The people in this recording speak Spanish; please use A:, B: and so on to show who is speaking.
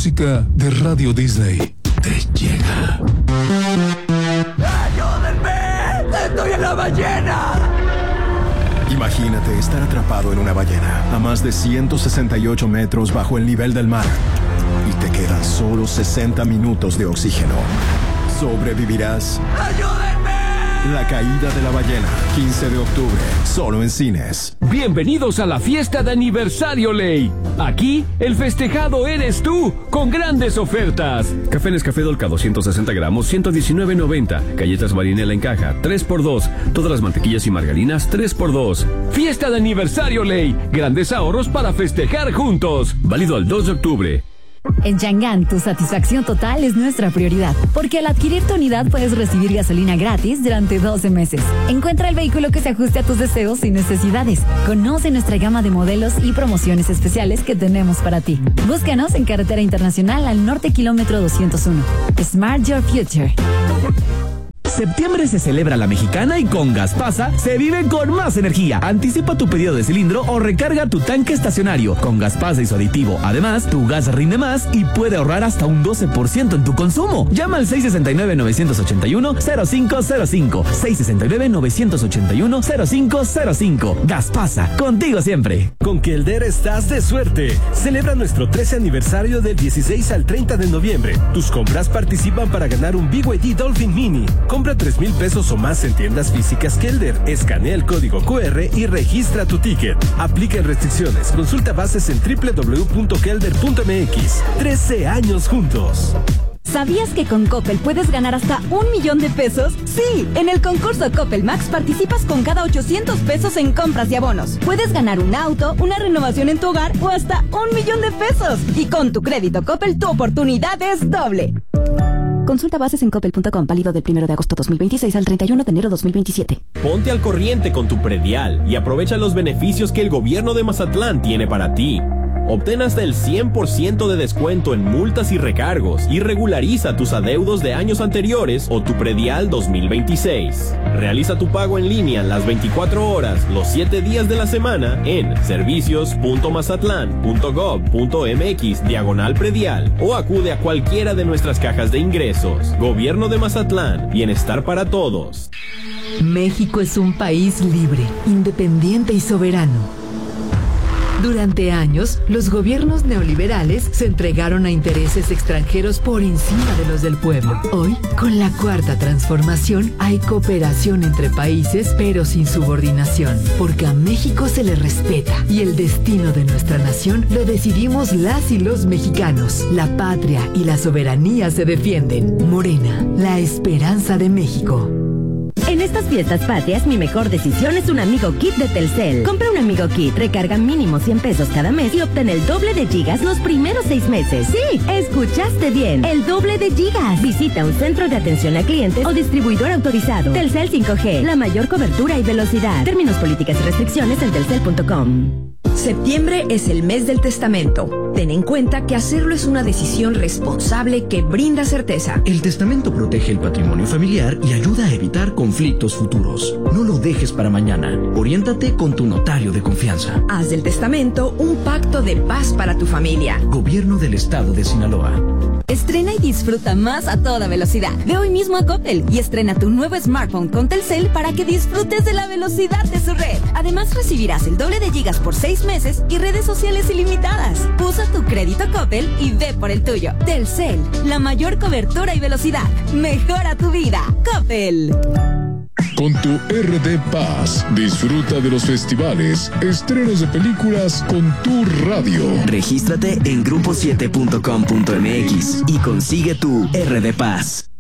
A: música de Radio Disney te llega.
B: ¡Ayúdenme! ¡Estoy en la ballena!
C: Imagínate estar atrapado en una ballena a más de 168 metros bajo el nivel del mar y te quedan solo 60 minutos de oxígeno. ¿Sobrevivirás?
B: ¡Ayúdenme!
C: La caída de la ballena, 15 de octubre, solo en cines.
D: Bienvenidos a la fiesta de aniversario Ley. Aquí, el festejado eres tú, con grandes ofertas. Café Nescafé Dolca 260 gramos, 119.90. Galletas Marinela en caja, 3x2. Todas las mantequillas y margarinas, 3x2. Fiesta de aniversario Ley. Grandes ahorros para festejar juntos. Válido al 2 de octubre.
E: En Chang'an, tu satisfacción total es nuestra prioridad, porque al adquirir tu unidad puedes recibir gasolina gratis durante 12 meses. Encuentra el vehículo que se ajuste a tus deseos y necesidades. Conoce nuestra gama de modelos y promociones especiales que tenemos para ti. Búscanos en Carretera Internacional al norte, kilómetro 201. Smart Your Future.
F: Septiembre se celebra la mexicana y con Gaspasa se vive con más energía. Anticipa tu pedido de cilindro o recarga tu tanque estacionario. Con Gaspasa y su aditivo, además, tu gas rinde más y puede ahorrar hasta un 12% en tu consumo. Llama al 669-981-0505. 669-981-0505. Gaspasa, contigo siempre.
G: Con Kelder estás de suerte. Celebra nuestro 13 aniversario del 16 al 30 de noviembre. Tus compras participan para ganar un BYD Dolphin Mini. Compra 3,000 pesos o más en tiendas físicas Kelder. Escanea el código QR y registra tu ticket. Aplica restricciones. Consulta bases en www.kelder.mx. 13 años juntos.
H: ¿Sabías que con Coppel puedes ganar hasta 1,000,000 de pesos? Sí, en el concurso Coppel Max participas con cada 800 pesos en compras y abonos. Puedes ganar un auto, una renovación en tu hogar o hasta 1,000,000 de pesos. Y con tu crédito Coppel, tu oportunidad es doble. Consulta bases en coppel.com, válido del 1 de agosto 2026 al 31 de enero 2027.
I: Ponte al corriente con tu predial y aprovecha los beneficios que el gobierno de Mazatlán tiene para ti. Obtén hasta el 100% de descuento en multas y recargos y regulariza tus adeudos de años anteriores o tu predial 2026. Realiza tu pago en línea las 24 horas, los 7 días de la semana en servicios.mazatlán.gov.mx/predial o acude a cualquiera de nuestras cajas de ingresos. Gobierno de Mazatlán, bienestar para todos.
J: México es un país libre, independiente y soberano. Durante años, los gobiernos neoliberales se entregaron a intereses extranjeros por encima de los del pueblo. Hoy, con la Cuarta Transformación, hay cooperación entre países, pero sin subordinación, porque a México se le respeta y el destino de nuestra nación lo decidimos las y los mexicanos. La patria y la soberanía se defienden. Morena, la esperanza de México.
K: En estas fiestas patrias, mi mejor decisión es un Amigo Kit de Telcel. Compra un Amigo Kit, recarga mínimo 100 pesos cada mes y obtén el doble de gigas los primeros 6 meses. Sí, escuchaste bien, el doble de gigas. Visita un centro de atención a clientes o distribuidor autorizado. Telcel 5G, la mayor cobertura y velocidad. Términos, políticas y restricciones en telcel.com.
L: Septiembre es el mes del testamento. Ten en cuenta que hacerlo es una decisión responsable que brinda certeza.
M: El testamento protege el patrimonio familiar y ayuda a evitar conflictos futuros. No lo dejes para mañana. Oriéntate con tu notario de confianza.
L: Haz del testamento un pacto de paz para tu familia.
M: Gobierno del Estado de Sinaloa.
H: Estrena y disfruta más a toda velocidad. Ve hoy mismo a Coppel y estrena tu nuevo smartphone con Telcel para que disfrutes de la velocidad de su red. Además, recibirás el doble de gigas por 6 meses y redes sociales ilimitadas. Usa tu crédito Coppel y ve por el tuyo. Telcel, la mayor cobertura y velocidad. Mejora tu vida. Coppel.
A: Con tu RD Paz, disfruta de los festivales, estrenos de películas con tu radio.
F: Regístrate en grupo7.com.mx y consigue tu RD Paz.